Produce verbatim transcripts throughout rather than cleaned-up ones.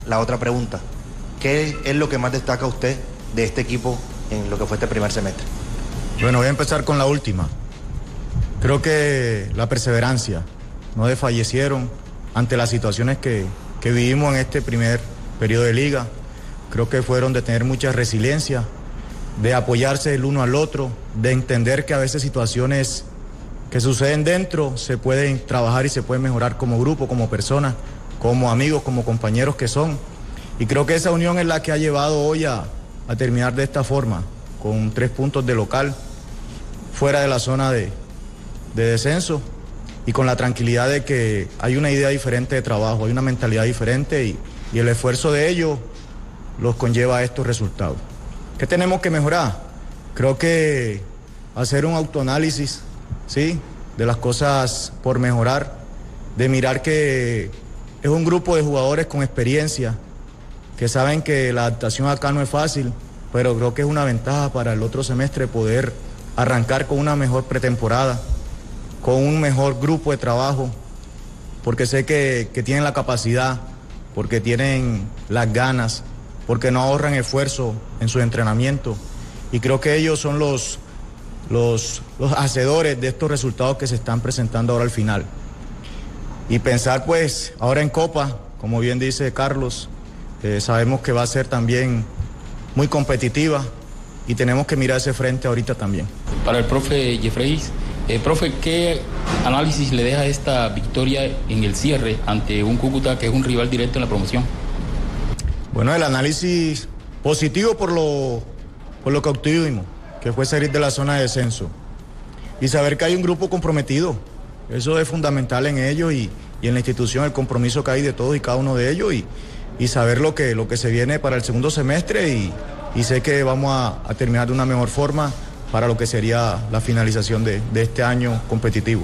La otra pregunta, ¿qué es lo que más destaca usted de este equipo en lo que fue este primer semestre? Bueno, voy a empezar con la última. Creo que la perseverancia, no desfallecieron ante las situaciones que, que vivimos en este primer periodo de liga. Creo que fueron de tener mucha resiliencia, de apoyarse el uno al otro, de entender que a veces situaciones que suceden dentro se pueden trabajar y se pueden mejorar como grupo, como personas, como amigos, como compañeros que son. Y creo que esa unión es la que ha llevado hoy a, a terminar de esta forma, con tres puntos de local, fuera de la zona de, de descenso y con la tranquilidad de que hay una idea diferente de trabajo, hay una mentalidad diferente y, y el esfuerzo de ellos los conlleva a estos resultados. ¿Qué tenemos que mejorar? Creo que hacer un autoanálisis, ¿sí?, de las cosas por mejorar, de mirar que es un grupo de jugadores con experiencia, que saben que la adaptación acá no es fácil, pero creo que es una ventaja para el otro semestre poder arrancar con una mejor pretemporada, con un mejor grupo de trabajo, porque sé que, que tienen la capacidad, porque tienen las ganas, porque no ahorran esfuerzo en su entrenamiento. Y creo que ellos son los, los, los hacedores de estos resultados que se están presentando ahora al final. Y pensar pues ahora en Copa, como bien dice Carlos, eh, sabemos que va a ser también muy competitiva y tenemos que mirar ese frente ahorita también. Para el profe Jeffrey, eh, profe, ¿qué análisis le deja esta victoria en el cierre ante un Cúcuta que es un rival directo en la promoción? Bueno, el análisis positivo por lo, por lo que obtuvimos, que fue salir de la zona de descenso y saber que hay un grupo comprometido. Eso es fundamental en ellos y, y en la institución, el compromiso que hay de todos y cada uno de ellos y, y saber lo que, lo que se viene para el segundo semestre y, y sé que vamos a, a terminar de una mejor forma para lo que sería la finalización de, de este año competitivo.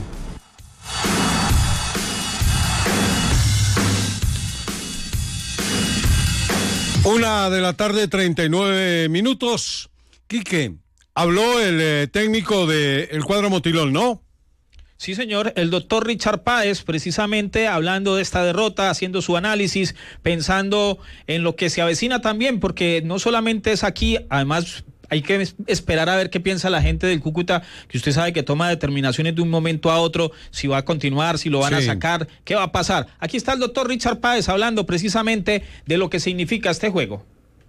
Una de la tarde, treinta y nueve minutos. Quique, habló el eh, técnico del cuadro Motilón, ¿no? Sí, señor, el doctor Richard Páez, precisamente hablando de esta derrota, haciendo su análisis, pensando en lo que se avecina también, porque no solamente es aquí, además hay que esperar a ver qué piensa la gente del Cúcuta, que usted sabe que toma determinaciones de un momento a otro, si va a continuar, si lo van sí. a sacar, qué va a pasar. Aquí está el doctor Richard Páez hablando precisamente de lo que significa este juego.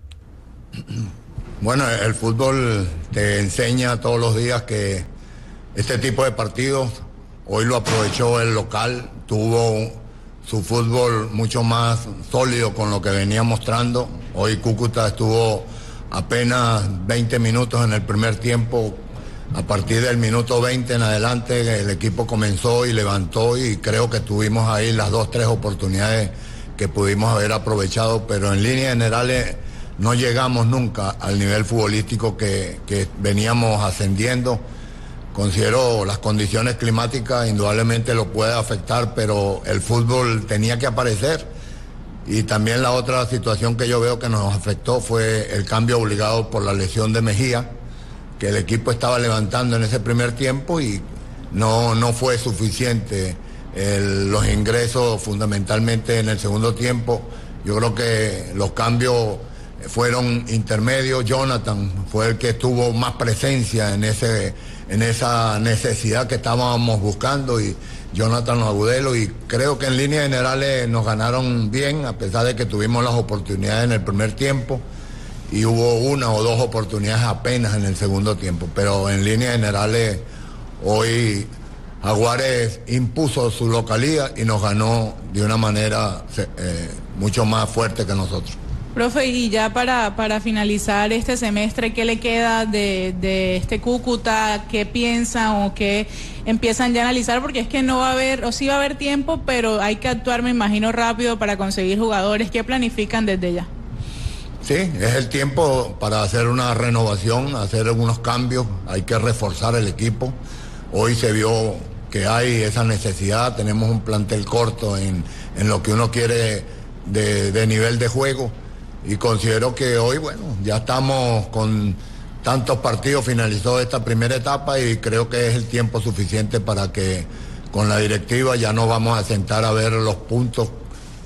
Bueno, el fútbol te enseña todos los días que este tipo de partidos, hoy lo aprovechó el local, tuvo su fútbol mucho más sólido con lo que venía mostrando. Hoy Cúcuta estuvo apenas veinte minutos en el primer tiempo. A partir del minuto veinte en adelante el equipo comenzó y levantó y creo que tuvimos ahí las dos, tres oportunidades que pudimos haber aprovechado, pero en líneas generales no llegamos nunca al nivel futbolístico que, que veníamos ascendiendo. Considero las condiciones climáticas indudablemente lo puede afectar, pero el fútbol tenía que aparecer. Y también la otra situación que yo veo que nos afectó fue el cambio obligado por la lesión de Mejía, que el equipo estaba levantando en ese primer tiempo y no, no fue suficiente el, los ingresos fundamentalmente en el segundo tiempo. Yo creo que los cambios fueron intermedios. Jonathan fue el que tuvo más presencia en ese, en esa necesidad que estábamos buscando y Jonathan Agudelo, y creo que en líneas generales nos ganaron bien, a pesar de que tuvimos las oportunidades en el primer tiempo y hubo una o dos oportunidades apenas en el segundo tiempo, pero en líneas generales hoy Jaguares impuso su localía y nos ganó de una manera eh, mucho más fuerte que nosotros. Profe, y ya para, para finalizar este semestre, ¿qué le queda de, de este Cúcuta? ¿Qué piensan o qué empiezan ya a analizar? Porque es que no va a haber, o sí va a haber tiempo, pero hay que actuar, me imagino, rápido para conseguir jugadores. ¿Qué planifican desde ya? Sí, es el tiempo para hacer una renovación, hacer algunos cambios, hay que reforzar el equipo. Hoy se vio que hay esa necesidad, tenemos un plantel corto en, en lo que uno quiere de, de nivel de juego. Y considero que hoy, bueno, ya estamos con tantos partidos, finalizó esta primera etapa y creo que es el tiempo suficiente para que con la directiva ya nos vamos a sentar a ver los puntos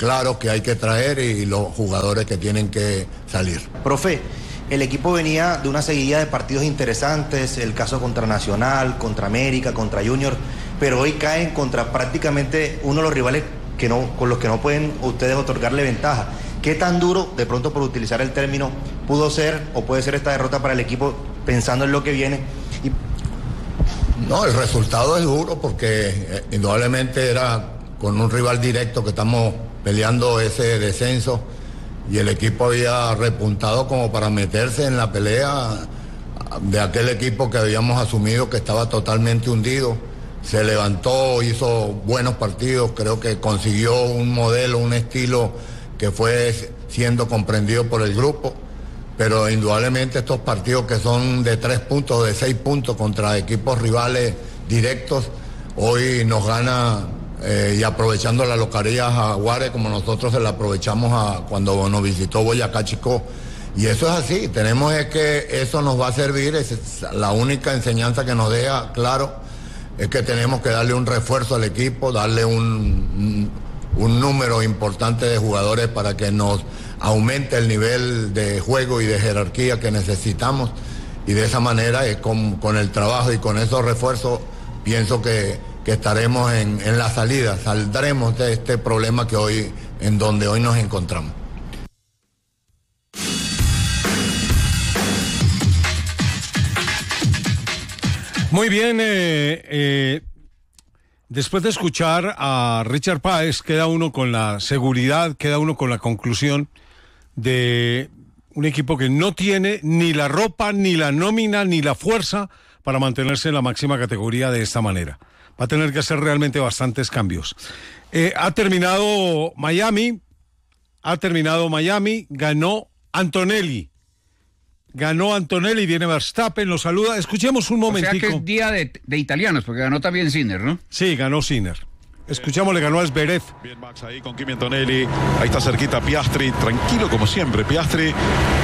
claros que hay que traer y los jugadores que tienen que salir. Profe, el equipo venía de una seguidilla de partidos interesantes, el caso contra Nacional, contra América, contra Junior, pero hoy caen contra prácticamente uno de los rivales que no, con los que no pueden ustedes otorgarle ventaja. ¿Qué tan duro, de pronto por utilizar el término, pudo ser o puede ser esta derrota para el equipo pensando en lo que viene? Y... No, el resultado es duro porque eh, indudablemente era con un rival directo que estamos peleando ese descenso y el equipo había repuntado como para meterse en la pelea de aquel equipo que habíamos asumido que estaba totalmente hundido. Se levantó, hizo buenos partidos, creo que consiguió un modelo, un estilo que fue siendo comprendido por el grupo, pero indudablemente estos partidos que son de tres puntos, de seis puntos contra equipos rivales directos, hoy nos gana eh, y aprovechando la localidad Jaguares como nosotros se la aprovechamos a, cuando nos visitó Boyacá Chicó. Y eso es así, tenemos es que eso nos va a servir, es la única enseñanza que nos deja claro, es que tenemos que darle un refuerzo al equipo, darle un, un número importante de jugadores para que nos aumente el nivel de juego y de jerarquía que necesitamos, y de esa manera, eh, con, con el trabajo y con esos refuerzos, pienso que, que estaremos en, en la salida, saldremos de este problema que hoy, en donde hoy nos encontramos. Muy bien, eh, eh, después de escuchar a Richard Páez, queda uno con la seguridad, queda uno con la conclusión de un equipo que no tiene ni la ropa, ni la nómina, ni la fuerza para mantenerse en la máxima categoría de esta manera. Va a tener que hacer realmente bastantes cambios. Eh, ha terminado Miami, ha terminado Miami, ganó Antonelli. Ganó Antonelli, viene Verstappen, lo saluda. Escuchemos un momentico. O sea que es día de, de italianos, porque ganó también Sinner, ¿no? Sí, ganó Sinner. Escuchamos, le ganó a Zverev. Bien, Max, ahí con Kimi Antonelli. Ahí está cerquita Piastri, tranquilo como siempre. Piastri,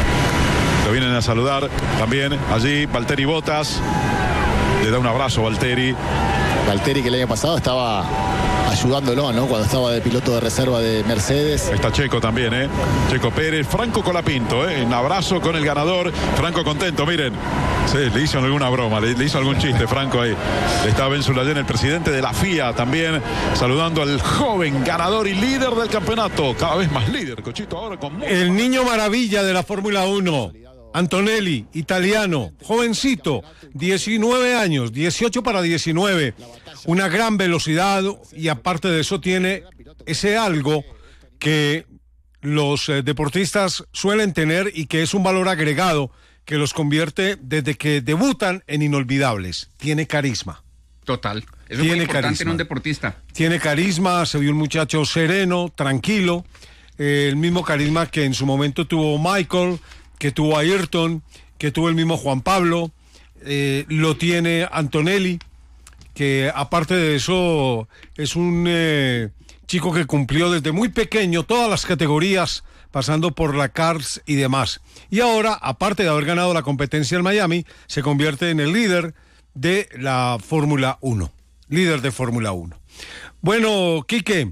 lo vienen a saludar. También allí Valtteri Bottas. Le da un abrazo a Valtteri. Valtteri, que el año pasado estaba ayudándolo, ¿no? Cuando estaba de piloto de reserva de Mercedes. Ahí está Checo también, ¿eh? Checo Pérez, Franco Colapinto, ¿eh? Un abrazo con el ganador. Franco contento, miren. Sí, le hizo alguna broma, le, le hizo algún chiste, Franco ahí. Está Ben Sulayem, el presidente de la F I A, también saludando al joven ganador y líder del campeonato. Cada vez más líder, Cochito, ahora con... El niño maravilla de la Fórmula uno. Antonelli, italiano, jovencito, diecinueve años, dieciocho para diecinueve, una gran velocidad y aparte de eso tiene ese algo que los eh, deportistas suelen tener y que es un valor agregado que los convierte desde que debutan en inolvidables. Tiene carisma. Total. Eso tiene es muy importante carisma. en un deportista. Tiene carisma, se vio un muchacho sereno, tranquilo, eh, el mismo carisma que en su momento tuvo Michael, que tuvo Ayrton, que tuvo el mismo Juan Pablo, eh, lo tiene Antonelli, que aparte de eso es un eh, chico que cumplió desde muy pequeño todas las categorías, pasando por la Cars y demás. Y ahora, aparte de haber ganado la competencia en Miami, se convierte en el líder de la Fórmula uno. Líder de Fórmula uno. Bueno, Quique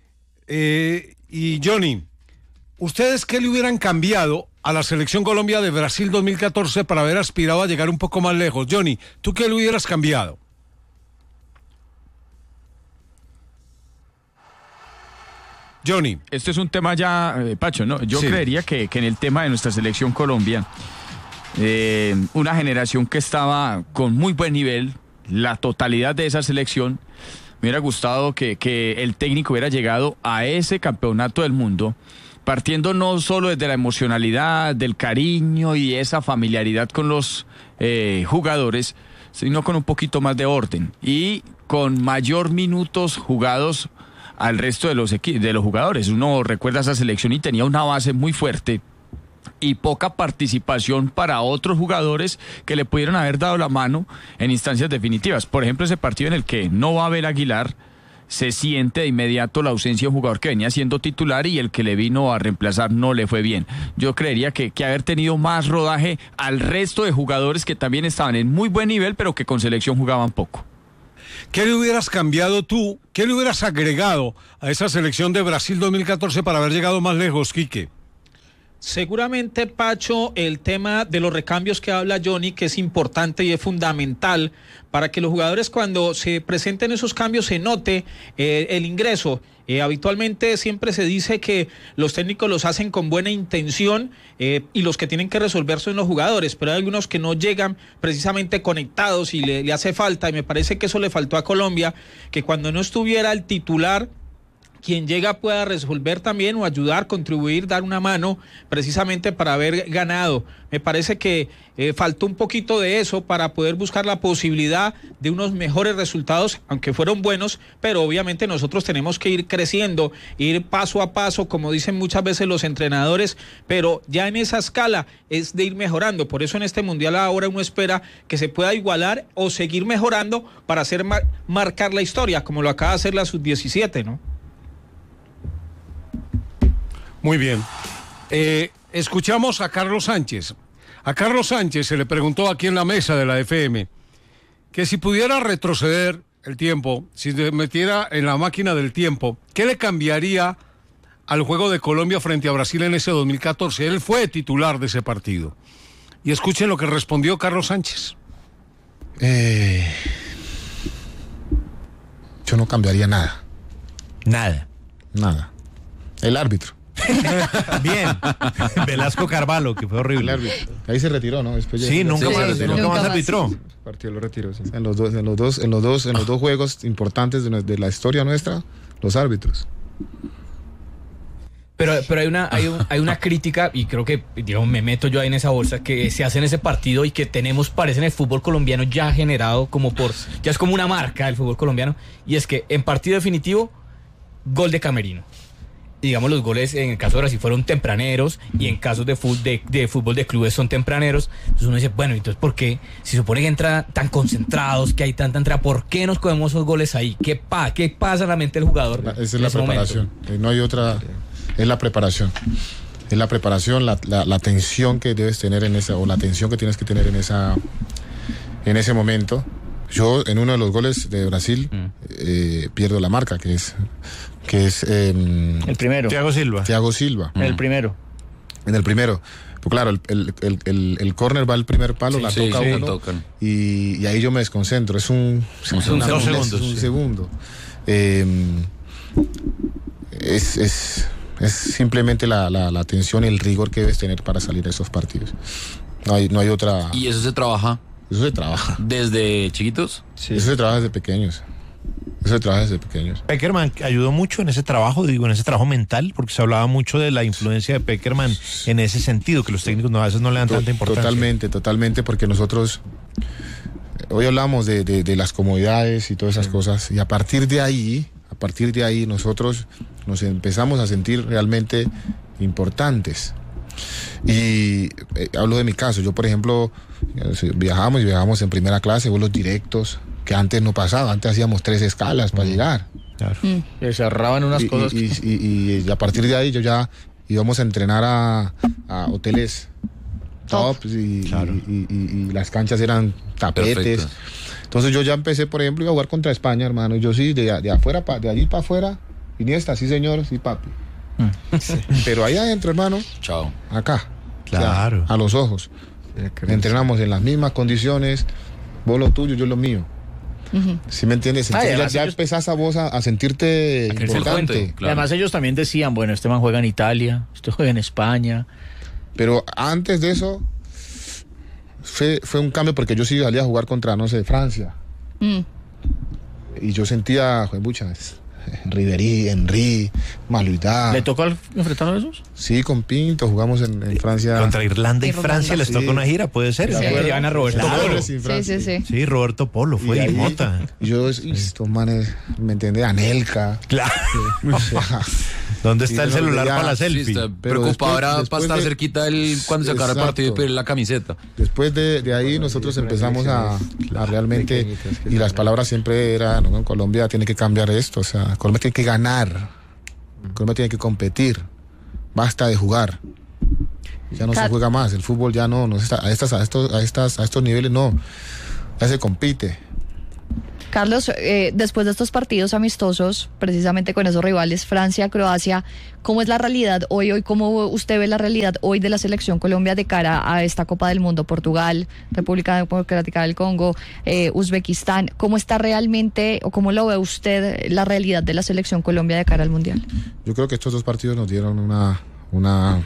eh, y Johnny, ¿ustedes qué le hubieran cambiado a la Selección Colombia de Brasil dos mil catorce para haber aspirado a llegar un poco más lejos? Johnny, ¿tú qué le hubieras cambiado? Johnny. Este es un tema ya, eh, Pacho, ¿no? Yo sí. creería que, que en el tema de nuestra Selección Colombia, eh, una generación que estaba con muy buen nivel, la totalidad de esa selección, me hubiera gustado que, que el técnico hubiera llegado a ese campeonato del mundo partiendo no solo desde la emocionalidad, del cariño y esa familiaridad con los eh, jugadores, sino con un poquito más de orden y con mayor minutos jugados al resto de los, de los jugadores. Uno recuerda esa selección y tenía una base muy fuerte y poca participación para otros jugadores que le pudieron haber dado la mano en instancias definitivas. Por ejemplo, ese partido en el que no va a Abel Aguilar, se siente de inmediato la ausencia de un jugador que venía siendo titular y el que le vino a reemplazar no le fue bien. Yo creería que, que haber tenido más rodaje al resto de jugadores que también estaban en muy buen nivel, pero que con selección jugaban poco. ¿Qué le hubieras cambiado tú? ¿Qué le hubieras agregado a esa selección de Brasil dos mil catorce para haber llegado más lejos, Quique? Seguramente, Pacho, el tema de los recambios que habla Johnny, que es importante y es fundamental para que los jugadores cuando se presenten esos cambios se note eh, el ingreso. Eh, habitualmente siempre se dice que los técnicos los hacen con buena intención eh, y los que tienen que resolver son los jugadores, pero hay algunos que no llegan precisamente conectados y le, le hace falta, y me parece que eso le faltó a Colombia, que cuando no estuviera el titular, quien llega pueda resolver también o ayudar, contribuir, dar una mano precisamente para haber ganado. Me parece que eh, faltó un poquito de eso para poder buscar la posibilidad de unos mejores resultados, aunque fueron buenos, pero obviamente nosotros tenemos que ir creciendo, ir paso a paso, como dicen muchas veces los entrenadores, pero ya en esa escala es de ir mejorando. Por eso en este Mundial ahora uno espera que se pueda igualar o seguir mejorando para hacer mar- marcar la historia, como lo acaba de hacer la sub diecisiete, ¿no? Muy bien. Eh, escuchamos a Carlos Sánchez. A Carlos Sánchez se le preguntó aquí en la mesa de la F M que si pudiera retroceder el tiempo, si se metiera en la máquina del tiempo, ¿qué le cambiaría al juego de Colombia frente a Brasil en ese dos mil catorce? Él fue titular de ese partido. Y escuchen lo que respondió Carlos Sánchez. Eh, yo no cambiaría nada. Nada. Nada. El árbitro. Bien. Velasco Carvalho, que fue horrible. Ahí se retiró, ¿no? Después sí, nunca sí, más, sí, nunca nunca más más arbitró. El partido lo retiró, sí. En los dos, en los dos, en los dos, en los dos juegos importantes de, de la historia nuestra, los árbitros. Pero, pero hay una, hay, un, hay una crítica, y creo que, digamos, me meto yo ahí en esa bolsa, que se hace en ese partido y que tenemos, parece, en el fútbol colombiano ya generado como por, ya es como una marca del fútbol colombiano, y es que en partido definitivo, gol de Camerino. Y digamos, los goles en el caso de Brasil fueron tempraneros, y en casos de fútbol de, de fútbol de clubes son tempraneros. Entonces uno dice, bueno, entonces ¿por qué? Si se supone que entra tan concentrados, que hay tanta entrada, ¿por qué nos cogemos esos goles ahí? ¿Qué, pa, qué pasa en la mente del jugador? La, esa es la preparación, momento? No hay otra, es la preparación. Es la preparación, la, la, la tensión que debes tener en esa, o la tensión que tienes que tener en esa, en ese momento. Yo en uno de los goles de Brasil mm. eh, pierdo la marca, que es que es eh, el primero. Thiago Silva. Thiago Silva. Mm. El primero. En el primero. Pues claro, el, el, el, el, el córner va al primer palo, sí, la sí, toca sí, uno y, y ahí yo me desconcentro. Es un, un, es una, un, segundos, es un sí. segundo. Eh, es, es, es simplemente la, la, la tensión y el rigor que debes tener para salir de esos partidos. No hay, no hay otra... ¿Y eso se trabaja? Eso se trabaja. ¿Desde chiquitos? Sí. Eso se trabaja desde pequeños. Eso se trabaja desde pequeños. Peckerman ayudó mucho en ese trabajo, digo, en ese trabajo mental, porque se hablaba mucho de la influencia de Peckerman en ese sentido, que los técnicos no, a veces no le dan tanta importancia. Totalmente, totalmente, porque nosotros hoy hablamos de, de, de las comodidades y todas esas sí. cosas, y a partir de ahí, a partir de ahí nosotros nos empezamos a sentir realmente importantes. Y eh, hablo de mi caso, yo por ejemplo, viajamos y viajamos en primera clase, vuelos directos, que antes no pasaba, antes hacíamos tres escalas para mm. llegar. Claro. Mm. Se cerraban unas y, cosas. Y, y, y, y a partir de ahí yo ya íbamos a entrenar a, a hoteles top, top y, claro. y, y, y, y las canchas eran tapetes. Perfecto. Entonces yo ya empecé, por ejemplo, a jugar contra España, hermano. Yo sí, de, de afuera, pa, de allí para afuera, Iniesta, sí señor, sí papi. Mm. Sí. Pero ahí adentro, hermano, chao. Acá, claro, o sea, a los ojos. Entrenamos en las mismas condiciones, vos lo tuyo, yo lo mío. Uh-huh. ¿Sí me entiendes? Entonces, ah, ya, ya ellos... empezás a vos a, a sentirte a importante. Cuento, claro. Además ellos también decían, bueno, este man juega en Italia, este juega en España. Pero antes de eso fue, fue un cambio, porque yo sí salía a jugar contra, no sé, Francia. Mm. Y yo sentía, joder, muchas Ribéry, Henry, Maluidá. ¿Le tocó enfrentar a esos? Sí, con Pinto, jugamos en, en Francia. Contra Irlanda y Irlanda. Francia les tocó sí. una gira, puede ser. Sí, sí. Van a Roberto claro. Polo. Sí, sí, sí. Sí, Roberto Polo fue y, ahí, y Mota. Y yo, y estos manes, ¿me entiendes? Anelka. Claro. Sí. ¿Dónde está el celular para la selfie? Sí, preocupado ahora para estar de, cerquita él cuando se acabara el partido y pedir la camiseta. Después de, de ahí nosotros empezamos a, a realmente, y las palabras siempre eran, ¿no? En Colombia tiene que cambiar esto, o sea, Colombia tiene que ganar, Colombia tiene que competir, basta de jugar. Ya no Cat. se juega más, el fútbol ya no, no está, a estas, a estos, a estas, a estos niveles no, ya se compite. Carlos, eh, después de estos partidos amistosos, precisamente con esos rivales, Francia, Croacia, ¿cómo es la realidad hoy? Hoy, ¿cómo usted ve la realidad hoy de la selección Colombia de cara a esta Copa del Mundo? Portugal, República Democrática del Congo, eh, Uzbekistán. ¿Cómo está realmente o cómo lo ve usted la realidad de la selección Colombia de cara al Mundial? Yo creo que estos dos partidos nos dieron una... una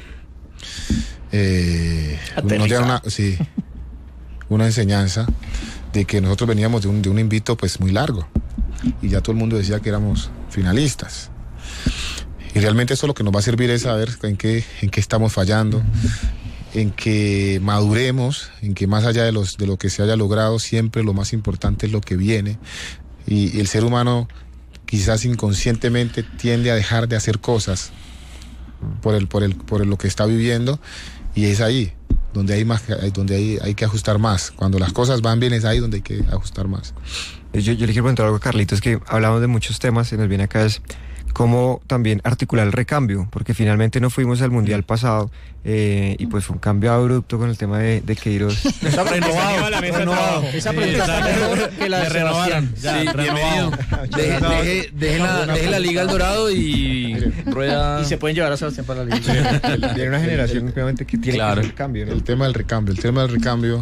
eh, nos dieron una, sí, una enseñanza de que nosotros veníamos de un, de un invito pues muy largo y ya todo el mundo decía que éramos finalistas y realmente eso lo que nos va a servir es saber en qué, en qué estamos fallando, en que maduremos, en que más allá de, los, de lo que se haya logrado siempre lo más importante es lo que viene y, y el ser humano quizás inconscientemente tiende a dejar de hacer cosas por, el, por, el, por el, lo que está viviendo y es ahí donde hay más, donde hay, hay que ajustar más. Cuando las cosas van bien es ahí donde hay que ajustar más. Yo, yo le quiero preguntar algo a Carlitos, que hablamos de muchos temas, se nos viene acá es cómo también articular el recambio, porque finalmente no fuimos al Mundial pasado eh, y pues fue un cambio abrupto con el tema de, de Queiroz. Esa pregunta la mesa de trabajo. Esa pregunta está mejor que la de Sebastián. Sí, bienvenido. Deje, deje, deje, la, deje la Liga El Dorado y rueda. Y se pueden llevar a Sebastián para la Liga. Tiene una generación obviamente que tiene claro. que hacer el cambio, ¿no? El tema del recambio, el tema del recambio,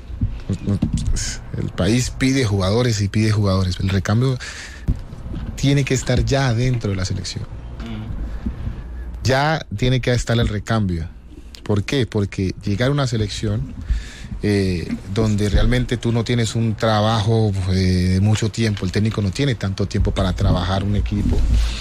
el país pide jugadores y pide jugadores. El recambio tiene que estar ya dentro de la selección. Ya tiene que estar el recambio. ¿Por qué? Porque llegar a una selección eh, donde realmente tú no tienes un trabajo eh, de mucho tiempo, el técnico no tiene tanto tiempo para trabajar un equipo.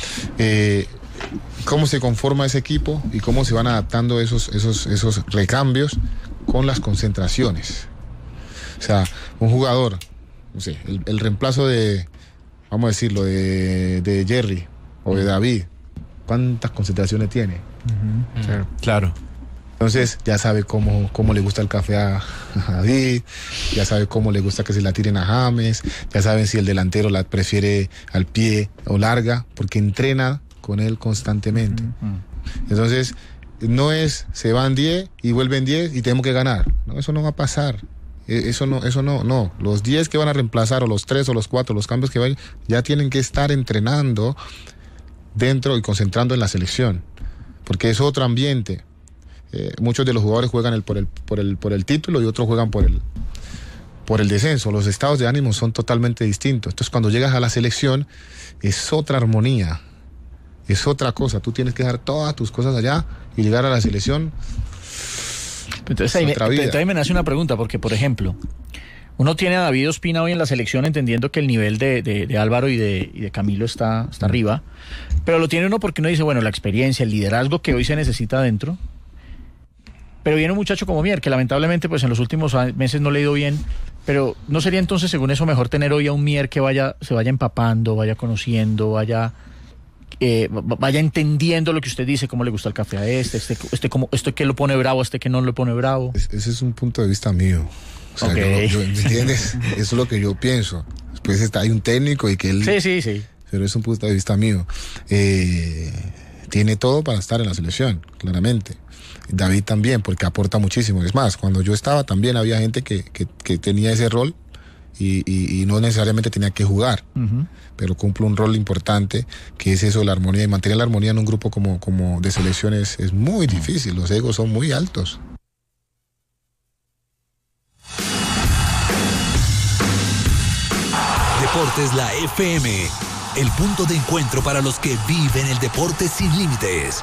Eh, ¿Cómo se conforma ese equipo y cómo se van adaptando esos, esos, esos recambios con las concentraciones? O sea, un jugador, no sé, el, el reemplazo de, vamos a decirlo, de, de Jerry o de David, ¿cuántas concentraciones tiene? Uh-huh. Claro. claro. Entonces ya sabe cómo, cómo le gusta el café a, a David, ya sabe cómo le gusta que se la tiren a James, ya saben si el delantero la prefiere al pie o larga, porque entrena con él constantemente. Uh-huh. Entonces no es se van diez y vuelven diez y tenemos que ganar. No, eso no va a pasar. Eso no, eso no, no. Los diez que van a reemplazar, o los tres, o los cuatro, los cambios que vayan, ya tienen que estar entrenando dentro y concentrando en la selección, porque es otro ambiente. Eh, muchos de los jugadores juegan el, por, el, por, el, por el título y otros juegan por el, por el descenso. Los estados de ánimo son totalmente distintos. Entonces, cuando llegas a la selección, es otra armonía, es otra cosa. Tú tienes que dejar todas tus cosas allá y llegar a la selección. Entonces ahí, me, entonces ahí me nace una pregunta, porque por ejemplo, uno tiene a David Ospina hoy en la selección entendiendo que el nivel de, de, de Álvaro y de, y de Camilo está, está arriba, pero lo tiene uno porque uno dice, bueno, la experiencia, el liderazgo que hoy se necesita adentro, pero viene un muchacho como Mier, que lamentablemente pues en los últimos meses no le ha ido bien, pero ¿no sería entonces según eso mejor tener hoy a un Mier que vaya, se vaya empapando, vaya conociendo, vaya... Eh, vaya entendiendo lo que usted dice, cómo le gusta el café a este, este, este, como, este que lo pone bravo, este que no lo pone bravo? Es, ese es un punto de vista mío. O sea, okay. yo, yo, ¿me entiendes? Eso es lo que yo pienso. Después está, hay un técnico y que él... Sí, sí, sí. Pero es un punto de vista mío. Eh, tiene todo para estar en la selección, claramente. David también, porque aporta muchísimo. Es más, cuando yo estaba también había gente que, que, que tenía ese rol y, y, y no necesariamente tenía que jugar. Uh-huh. Pero cumple un rol importante, que es eso, la armonía. Y mantener la armonía en un grupo como, como de selecciones es muy difícil, los egos son muy altos. Deportes La F M, el punto de encuentro para los que viven el deporte sin límites.